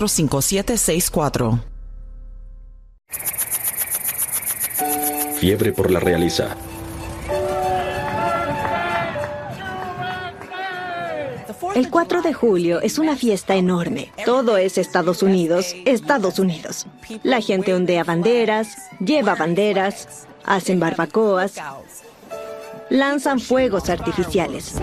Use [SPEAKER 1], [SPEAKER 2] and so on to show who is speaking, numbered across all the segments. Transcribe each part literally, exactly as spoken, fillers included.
[SPEAKER 1] cuatro cinco siete seis cuatro.
[SPEAKER 2] Fiebre por la realeza.
[SPEAKER 3] El cuatro de julio es una fiesta enorme. Todo es Estados Unidos, Estados Unidos. La gente ondea banderas, lleva banderas, hacen barbacoas, lanzan fuegos artificiales.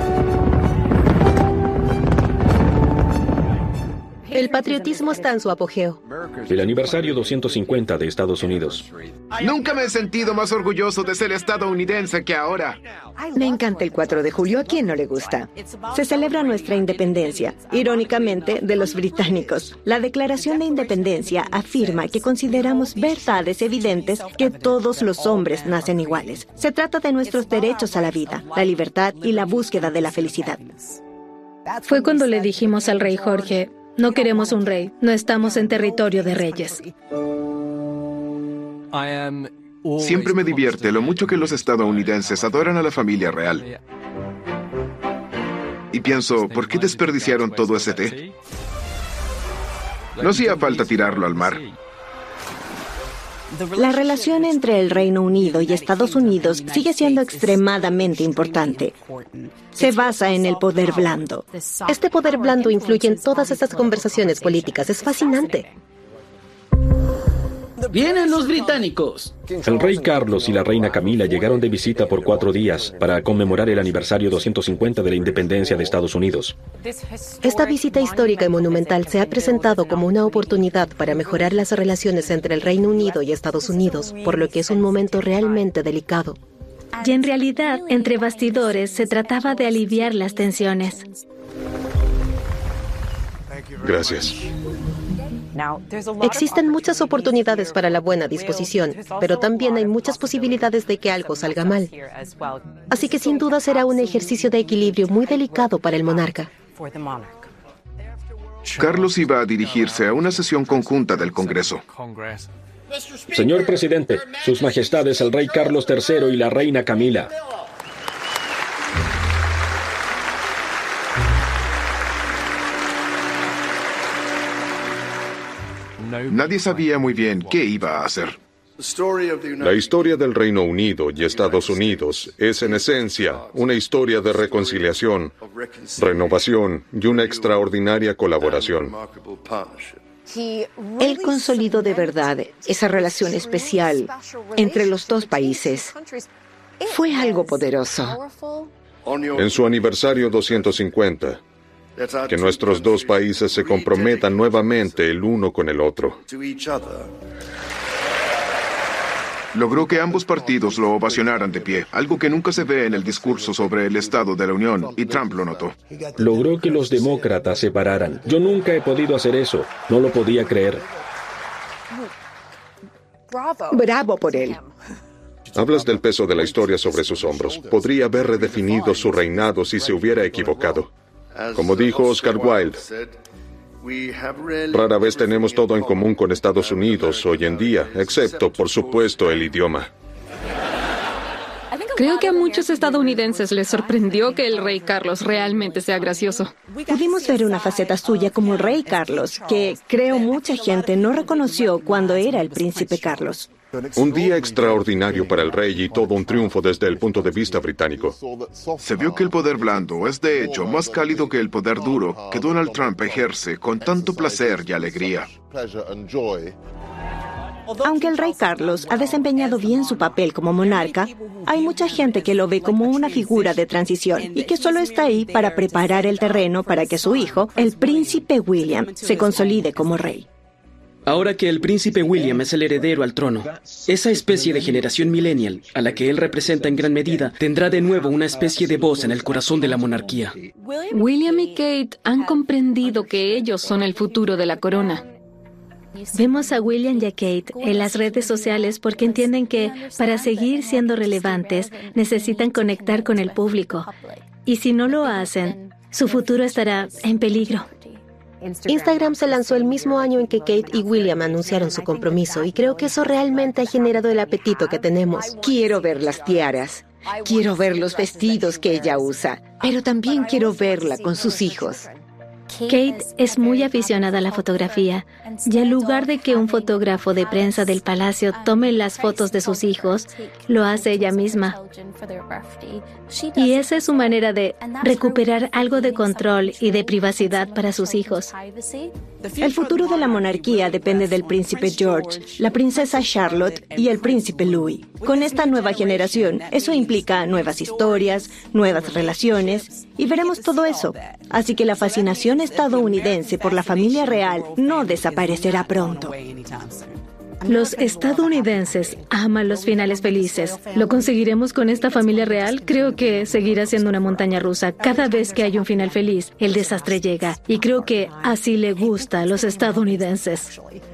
[SPEAKER 4] El patriotismo está en su apogeo.
[SPEAKER 2] El aniversario doscientos cincuenta de Estados Unidos.
[SPEAKER 5] Nunca me he sentido más orgulloso de ser estadounidense que ahora.
[SPEAKER 6] Me encanta el cuatro de julio. ¿A quién no le gusta?
[SPEAKER 3] Se celebra nuestra independencia, irónicamente, de los británicos. La Declaración de Independencia afirma que consideramos verdades evidentes que todos los hombres nacen iguales. Se trata de nuestros derechos a la vida, la libertad y la búsqueda de la felicidad.
[SPEAKER 7] Fue cuando le dijimos al rey Jorge: no queremos un rey, no estamos en territorio de reyes.
[SPEAKER 5] Siempre me divierte lo mucho que los estadounidenses adoran a la familia real. Y pienso, ¿por qué desperdiciaron todo ese té? No hacía falta tirarlo al mar.
[SPEAKER 3] La relación entre el Reino Unido y Estados Unidos sigue siendo extremadamente importante. Se basa en el poder blando.
[SPEAKER 4] Este poder blando influye en todas estas conversaciones políticas. Es fascinante.
[SPEAKER 8] ¡Vienen los británicos!
[SPEAKER 2] El rey Carlos y la reina Camila llegaron de visita por cuatro días para conmemorar el aniversario doscientos cincuenta de la independencia de Estados Unidos.
[SPEAKER 4] Esta visita histórica y monumental se ha presentado como una oportunidad para mejorar las relaciones entre el Reino Unido y Estados Unidos, por lo que es un momento realmente delicado.
[SPEAKER 7] Y en realidad, entre bastidores, se trataba de aliviar las tensiones.
[SPEAKER 9] Gracias.
[SPEAKER 4] Existen muchas oportunidades para la buena disposición, pero también hay muchas posibilidades de que algo salga mal. Así que sin duda será un ejercicio de equilibrio muy delicado para el monarca.
[SPEAKER 5] Carlos iba a dirigirse a una sesión conjunta del Congreso.
[SPEAKER 2] Señor presidente, sus majestades el rey Carlos tercero y la reina Camila.
[SPEAKER 5] Nadie sabía muy bien qué iba a hacer.
[SPEAKER 9] La historia del Reino Unido y Estados Unidos es en esencia una historia de reconciliación, renovación y una extraordinaria colaboración.
[SPEAKER 6] Él consolidó de verdad esa relación especial entre los dos países. Fue algo poderoso.
[SPEAKER 9] En su aniversario doscientos cincuenta, que nuestros dos países se comprometan nuevamente el uno con el otro.
[SPEAKER 5] Logró que ambos partidos lo ovacionaran de pie, algo que nunca se ve en el discurso sobre el Estado de la Unión, y Trump lo notó.
[SPEAKER 2] Logró que los demócratas se pararan. Yo nunca he podido hacer eso. No lo podía creer.
[SPEAKER 6] Bravo por él.
[SPEAKER 9] Hablas del peso de la historia sobre sus hombros. Podría haber redefinido su reinado si se hubiera equivocado. Como dijo Oscar Wilde, rara vez tenemos todo en común con Estados Unidos hoy en día, excepto, por supuesto, el idioma.
[SPEAKER 7] Creo que a muchos estadounidenses les sorprendió que el rey Carlos realmente sea gracioso.
[SPEAKER 3] Pudimos ver una faceta suya como el rey Carlos, que creo mucha gente no reconoció cuando era el príncipe Carlos.
[SPEAKER 9] Un día extraordinario para el rey y todo un triunfo desde el punto de vista británico.
[SPEAKER 5] Se vio que el poder blando es de hecho más cálido que el poder duro que Donald Trump ejerce con tanto placer y alegría.
[SPEAKER 3] Aunque el rey Carlos ha desempeñado bien su papel como monarca, hay mucha gente que lo ve como una figura de transición y que solo está ahí para preparar el terreno para que su hijo, el príncipe William, se consolide como rey.
[SPEAKER 8] Ahora que el príncipe William es el heredero al trono, esa especie de generación millennial, a la que él representa en gran medida, tendrá de nuevo una especie de voz en el corazón de la monarquía.
[SPEAKER 7] William y Kate han comprendido que ellos son el futuro de la corona. Vemos a William y a Kate en las redes sociales porque entienden que, para seguir siendo relevantes, necesitan conectar con el público. Y si no lo hacen, su futuro estará en peligro.
[SPEAKER 4] Instagram se lanzó el mismo año en que Kate y William anunciaron su compromiso y creo que eso realmente ha generado el apetito que tenemos.
[SPEAKER 6] Quiero ver las tiaras. Quiero ver los vestidos que ella usa. Pero también quiero verla con sus hijos.
[SPEAKER 7] Kate es muy aficionada a la fotografía, y en lugar de que un fotógrafo de prensa del palacio tome las fotos de sus hijos, lo hace ella misma. Y esa es su manera de recuperar algo de control y de privacidad para sus hijos.
[SPEAKER 3] El futuro de la monarquía depende del príncipe George, la princesa Charlotte y el príncipe Louis. Con esta nueva generación, eso implica nuevas historias, nuevas relaciones, y veremos todo eso. Así que la fascinación estadounidense por la familia real no desaparecerá pronto.
[SPEAKER 7] Los estadounidenses aman los finales felices. ¿Lo conseguiremos con esta familia real? Creo que seguirá siendo una montaña rusa. Cada vez que hay un final feliz, el desastre llega. Y creo que así le gusta a los estadounidenses.